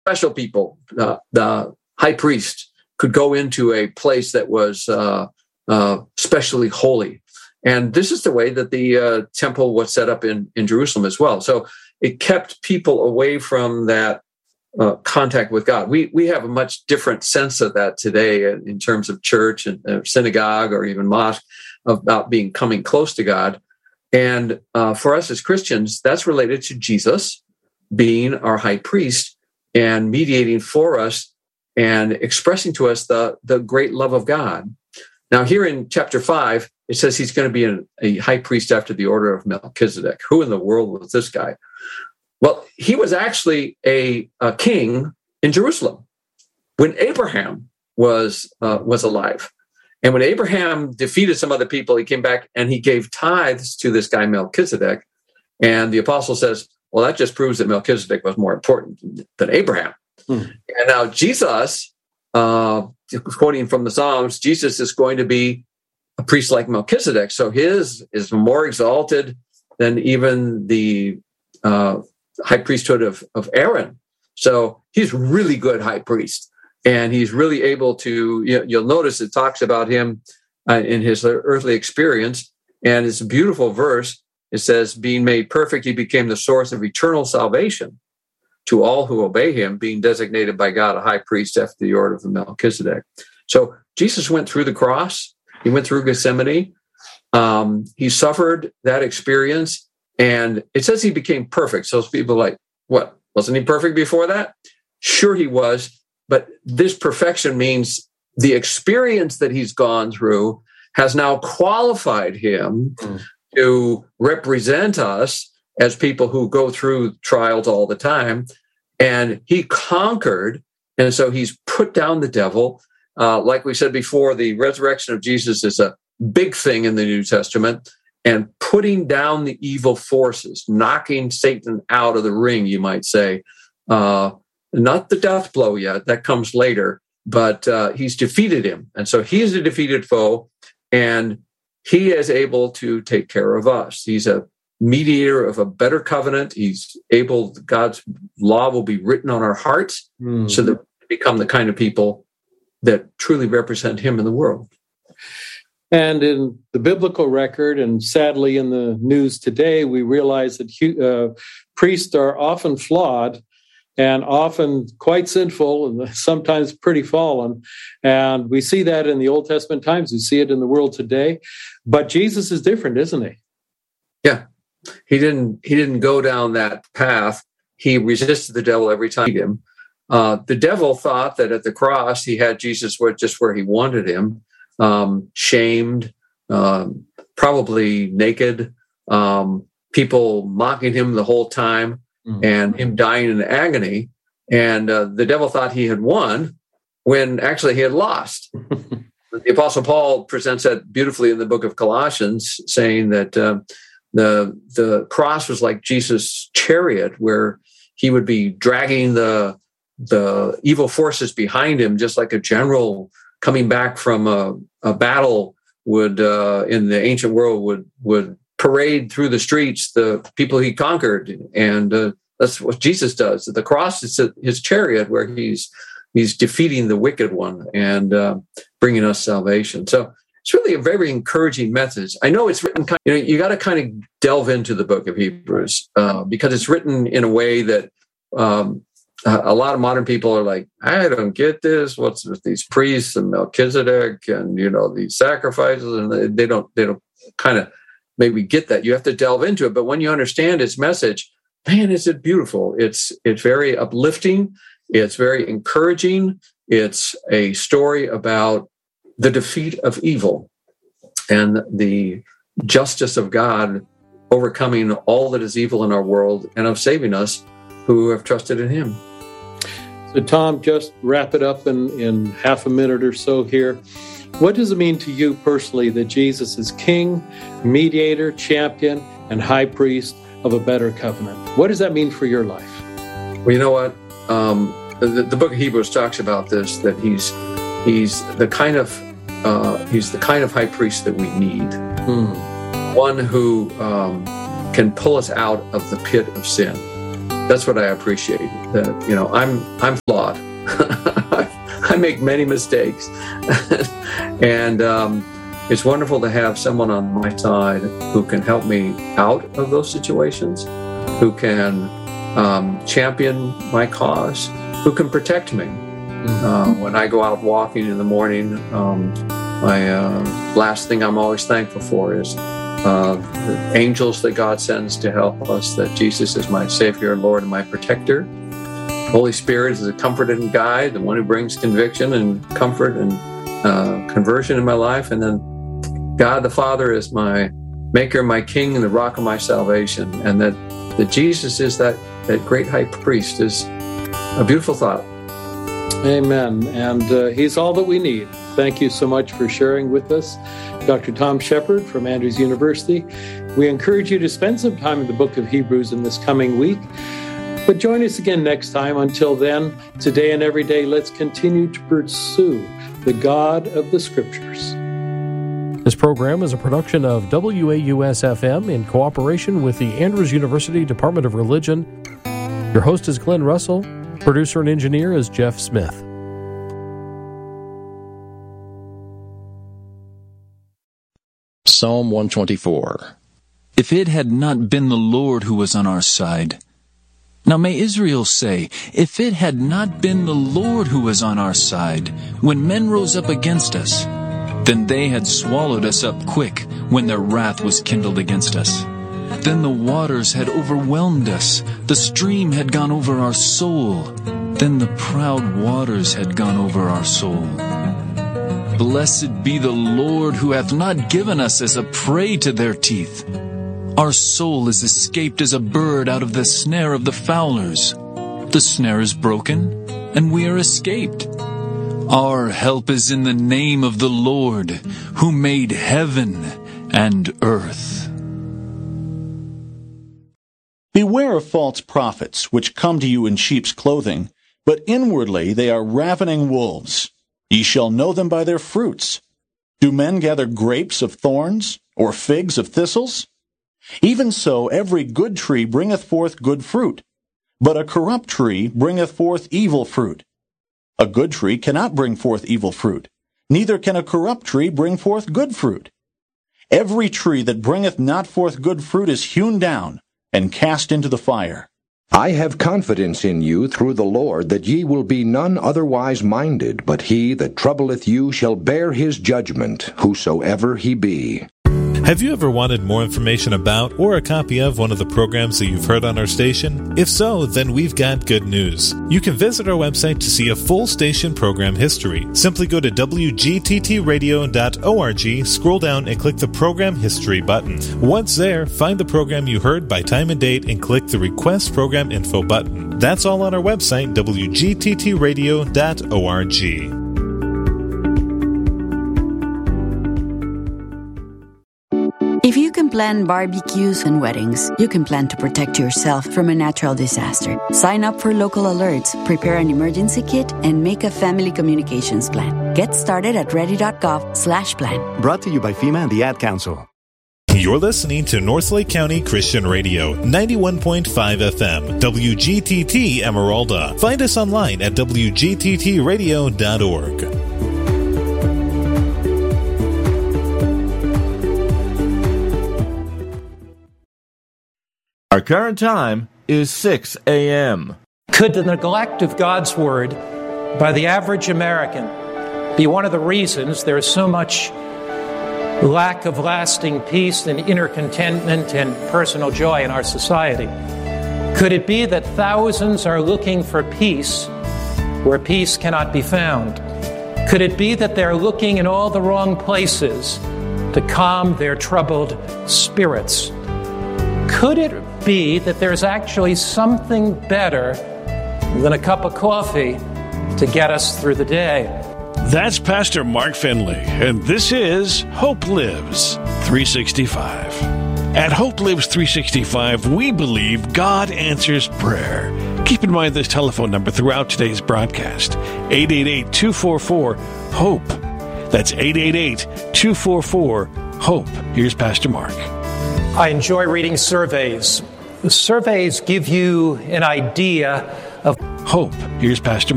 special people. The high priest could go into a place that was specially holy. And this is the way that the temple was set up in Jerusalem as well. So it kept people away from that contact with God. We have a much different sense of that today in terms of church and synagogue or even mosque, about coming close to God. And for us as Christians, that's related to Jesus being our high priest and mediating for us and expressing to us the great love of God. Now, here in chapter 5, it says he's going to be a high priest after the order of Melchizedek. Who in the world was this guy? Well, he was actually a king in Jerusalem when Abraham was alive. And when Abraham defeated some other people, he came back and he gave tithes to this guy Melchizedek. And the apostle says, well, that just proves that Melchizedek was more important than Abraham. And now Jesus, quoting from the Psalms, Jesus is going to be a priest like Melchizedek. So his is more exalted than even the high priesthood of Aaron. So he's really good high priest. And he's really able to, you'll notice it talks about him in his earthly experience. And it's a beautiful verse. It says, being made perfect, he became the source of eternal salvation to all who obey him, being designated by God a high priest after the order of Melchizedek. So Jesus went through the cross. He went through Gethsemane. He suffered that experience. And it says he became perfect. So people are like, what? Wasn't he perfect before that? Sure he was. But this perfection means the experience that he's gone through has now qualified him to represent us as people who go through trials all the time. And he conquered. And so he's put down the devil. Like we said before, the resurrection of Jesus is a big thing in the New Testament. And putting down the evil forces, knocking Satan out of the ring, you might say. Not the death blow yet, that comes later, but he's defeated him. And so he's a defeated foe, and he is able to take care of us. He's a mediator of a better covenant. He's able, God's law will be written on our hearts so that we become the kind of people that truly represent him in the world. And in the biblical record, and sadly in the news today, we realize that priests are often flawed and often quite sinful and sometimes pretty fallen. And we see that in the Old Testament times. We see it in the world today. But Jesus is different, isn't he? Yeah. He didn't go down that path. He resisted the devil every time he did him. The devil thought that at the cross, he had Jesus just where he wanted him, shamed, probably naked, people mocking him the whole time, and him dying in agony. And the devil thought he had won when actually he had lost. The Apostle Paul presents that beautifully in the book of Colossians, saying that the cross was like Jesus' chariot, where he would be dragging the evil forces behind him, just like a general coming back from a battle would, in the ancient world, would parade through the streets the people he conquered. And that's what Jesus does. The cross is his chariot, where he's defeating the wicked one and bringing us salvation. So it's really a very encouraging message. I know it's written, you got to kind of delve into the book of Hebrews because it's written in a way that a lot of modern people are like, I don't get this. What's with these priests and Melchizedek and, these sacrifices? And they don't kind of maybe get that. You have to delve into it. But when you understand its message, man, is it beautiful. It's very uplifting. It's very encouraging. It's a story about the defeat of evil and the justice of God overcoming all that is evil in our world and of saving us who have trusted in him. So, Tom, just wrap it up in half a minute or so here. What does it mean to you personally that Jesus is King, mediator, champion, and high priest of a better covenant? What does that mean for your life? Well, you know what? The book of Hebrews talks about this, that he's the kind of high priest that we need. One who can pull us out of the pit of sin. that's what I appreciate. That, I'm flawed. I make many mistakes, and it's wonderful to have someone on my side who can help me out of those situations, who can champion my cause, who can protect me. When I go out walking in the morning, my last thing I'm always thankful for is the angels that God sends to help us, that Jesus is my Savior, Lord, and my protector. Holy Spirit is a comfort and guide, the one who brings conviction and comfort and conversion in my life. And then God the Father is my maker, my king, and the rock of my salvation. And that Jesus is that great high priest is a beautiful thought. Amen. And he's all that we need. Thank you so much for sharing with us, Dr. Tom Shepherd from Andrews University. We encourage you to spend some time in the book of Hebrews in this coming week. But join us again next time. Until then, today and every day, let's continue to pursue the God of the Scriptures. This program is a production of WAUS-FM in cooperation with the Andrews University Department of Religion. Your host is Glenn Russell. Producer and engineer is Jeff Smith. Psalm 124. If it had not been the Lord who was on our side. Now may Israel say, if it had not been the Lord who was on our side, when men rose up against us, then they had swallowed us up quick when their wrath was kindled against us. Then the waters had overwhelmed us, the stream had gone over our soul, then the proud waters had gone over our soul. Blessed be the Lord who hath not given us as a prey to their teeth. Our soul is escaped as a bird out of the snare of the fowlers. The snare is broken, and we are escaped. Our help is in the name of the Lord, who made heaven and earth. Beware of false prophets, which come to you in sheep's clothing, but inwardly they are ravening wolves. Ye shall know them by their fruits. Do men gather grapes of thorns, or figs of thistles? Even so every good tree bringeth forth good fruit, but a corrupt tree bringeth forth evil fruit. A good tree cannot bring forth evil fruit, neither can a corrupt tree bring forth good fruit. Every tree that bringeth not forth good fruit is hewn down, and cast into the fire. I have confidence in you through the Lord that ye will be none otherwise minded, but he that troubleth you shall bear his judgment, whosoever he be. Have you ever wanted more information about or a copy of one of the programs that you've heard on our station? If so, then we've got good news. You can visit our website to see a full station program history. Simply go to wgttradio.org, scroll down and click the Program History button. Once there, find the program you heard by time and date and click the Request Program Info button. That's all on our website, wgttradio.org. If you can plan barbecues and weddings, you can plan to protect yourself from a natural disaster. Sign up for local alerts, prepare an emergency kit, and make a family communications plan. Get started at ready.gov/plan. Brought to you by FEMA and the Ad Council. You're listening to Northlake County Christian Radio, 91.5 FM, WGTT Emeralda. Find us online at wgttradio.org. Our current time is 6 a.m. Could the neglect of God's Word by the average American be one of the reasons there is so much lack of lasting peace and inner contentment and personal joy in our society? Could it be that thousands are looking for peace where peace cannot be found? Could it be that they're looking in all the wrong places to calm their troubled spirits? Could it be that there's actually something better than a cup of coffee to get us through the day? That's Pastor Mark Finley, and this is Hope Lives 365. At Hope Lives 365, we believe God answers prayer. Keep in mind this telephone number throughout today's broadcast, 888-244-HOPE. That's 888-244-HOPE. Here's Pastor Mark. I enjoy reading surveys surveys give you an idea of hope. Here's Pastor